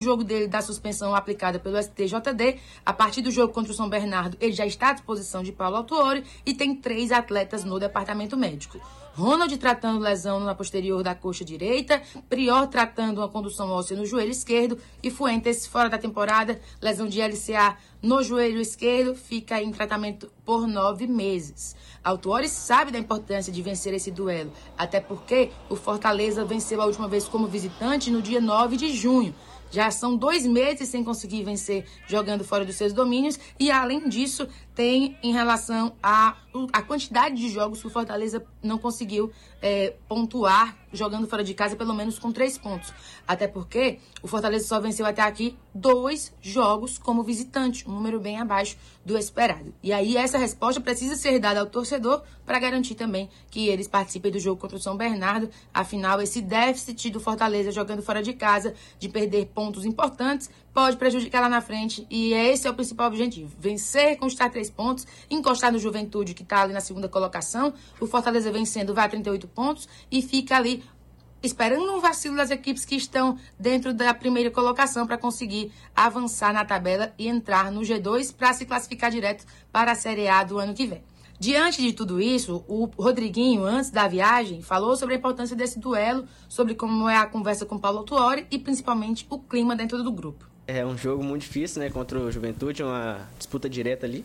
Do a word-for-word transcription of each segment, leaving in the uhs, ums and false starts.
jogo dele da suspensão aplicada pelo S T J D. A partir do jogo contra o São Bernardo, ele já está à disposição de Paulo Autuori e tem três atletas no departamento médico. Ronald tratando lesão na posterior da coxa direita, Prior tratando uma condução óssea no joelho esquerdo e Fuentes fora da temporada, lesão de L C A no joelho esquerdo, fica em tratamento por nove meses. Autuori sabe da importância de vencer esse duelo, até porque o Fortaleza venceu a última vez como visitante no dia nove de junho. Já são dois meses sem conseguir vencer jogando fora dos seus domínios e, além disso, tem em relação à a, a quantidade de jogos que o Fortaleza não conseguiu é, pontuar jogando fora de casa, pelo menos com três pontos. Até porque o Fortaleza só venceu até aqui dois jogos como visitante, um número bem abaixo do esperado. E aí essa resposta precisa ser dada ao torcedor para garantir também que eles participem do jogo contra o São Bernardo. Afinal, esse déficit do Fortaleza jogando fora de casa, de perder pontos importantes, pode prejudicar lá na frente. E esse é o principal objetivo. Vencer, conquistar três pontos, encostar no Juventude, que está ali na segunda colocação. O Fortaleza vencendo vai a trinta e oito pontos e fica ali esperando um vacilo das equipes que estão dentro da primeira colocação para conseguir avançar na tabela e entrar no G dois para se classificar direto para a Série A do ano que vem. Diante de tudo isso, o Rodriguinho, antes da viagem, falou sobre a importância desse duelo, sobre como é a conversa com o Paulo Autuori e principalmente o clima dentro do grupo. É um jogo muito difícil, né, contra o Juventude, uma disputa direta ali.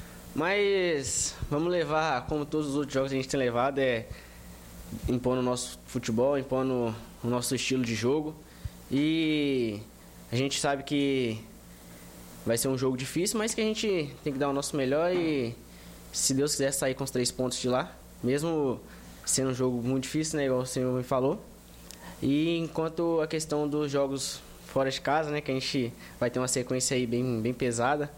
Mas vamos levar, como todos os outros jogos que a gente tem levado, é impondo o nosso futebol, impondo o nosso estilo de jogo. E a gente sabe que vai ser um jogo difícil, mas que a gente tem que dar o nosso melhor e, se Deus quiser, sair com os três pontos de lá, mesmo sendo um jogo muito difícil, né, igual o senhor me falou. E enquanto a questão dos jogos fora de casa, né, que a gente vai ter uma sequência aí bem, bem pesada,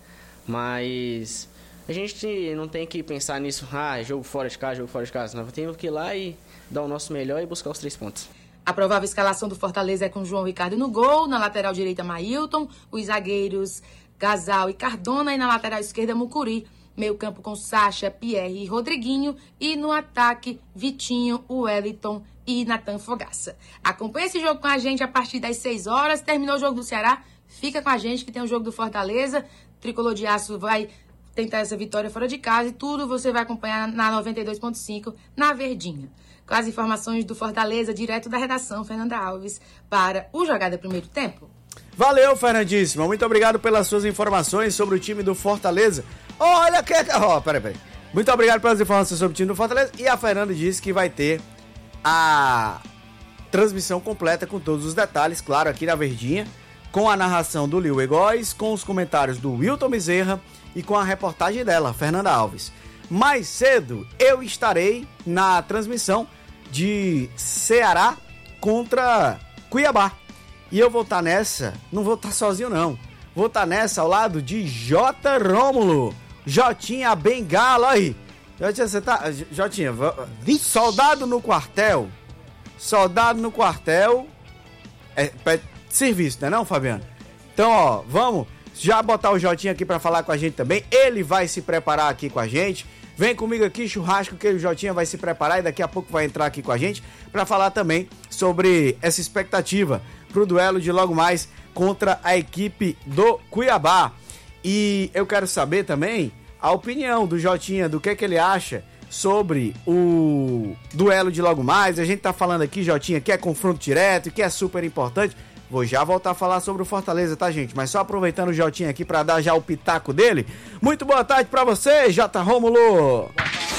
mas a gente não tem que pensar nisso, ah, jogo fora de casa, jogo fora de casa. Nós temos que ir lá e dar o nosso melhor e buscar os três pontos. A provável escalação do Fortaleza é com João Ricardo no gol, na lateral direita Mailton, os zagueiros Gasal e Cardona e na lateral esquerda Mucuri. Meio campo com Sacha, Pierre e Rodriguinho e no ataque Vitinho, Wellington e Natan Fogaça. Acompanhe esse jogo com a gente a partir das seis horas. Terminou o jogo do Ceará, fica com a gente que tem o jogo do Fortaleza. Tricolor de Aço vai tentar essa vitória fora de casa e tudo você vai acompanhar na noventa e dois ponto cinco, na Verdinha. Com as informações do Fortaleza, direto da redação, Fernanda Alves, para o Jogada Primeiro Tempo. Valeu, Fernandíssima. Muito obrigado pelas suas informações sobre o time do Fortaleza. Olha que... Oh, peraí, peraí. Muito obrigado pelas informações sobre o time do Fortaleza. E a Fernanda disse que vai ter a transmissão completa com todos os detalhes, claro, aqui na Verdinha, com a narração do Lil Egóis, com os comentários do Wilton Bezerra e com a reportagem dela, Fernanda Alves. Mais cedo eu estarei na transmissão de Ceará contra Cuiabá. E eu vou estar nessa, não vou estar sozinho não, vou estar nessa ao lado de J. Rômulo, Jotinha Bengala aí. Jotinha, você tá... Jotinha, soldado no quartel, soldado no quartel, é, é serviço, não é não, Fabiano? Então, ó, vamos já botar o Jotinha aqui pra falar com a gente também, ele vai se preparar aqui com a gente. Vem comigo aqui, churrasco, que o Jotinha vai se preparar e daqui a pouco vai entrar aqui com a gente para falar também sobre essa expectativa pro duelo de logo mais contra a equipe do Cuiabá. E eu quero saber também a opinião do Jotinha, do que, que ele acha sobre o duelo de logo mais. A gente tá falando aqui, Jotinha, que é confronto direto, que é super importante. Vou já voltar a falar sobre o Fortaleza, tá, gente? Mas só aproveitando o Jotinha aqui pra dar já o pitaco dele. Muito boa tarde pra você, J. Rômulo!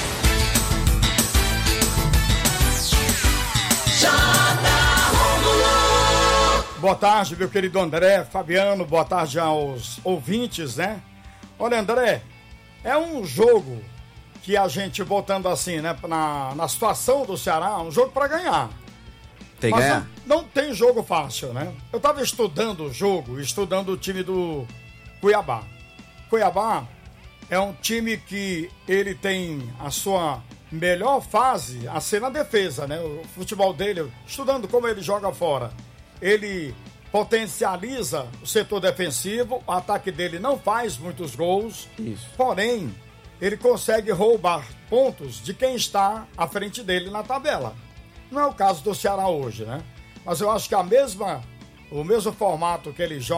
Boa tarde, meu querido André, Fabiano, boa tarde aos ouvintes, né? Olha, André, é um jogo que a gente, voltando assim, né, na, na situação do Ceará, um jogo pra ganhar. Tem Mas ganhar. Não, não tem jogo fácil, né? Eu tava estudando o jogo, estudando o time do Cuiabá. Cuiabá é um time que ele tem a sua melhor fase a ser na defesa, né? O futebol dele, estudando como ele joga fora, ele potencializa o setor defensivo, o ataque dele não faz muitos gols. Isso. Porém, ele consegue roubar pontos de quem está à frente dele na tabela. Não é o caso do Ceará hoje, né? Mas eu acho que a mesma, o mesmo formato que ele joga